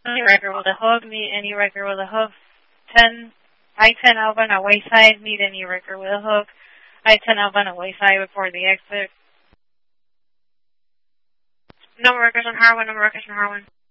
Any record with a hook, meet any record with a hook. 10, I-10 Alpha on wayside, meet any record with a hook. I-10 Alpha on wayside before the exit. No records on Harwin, no records on Harwin.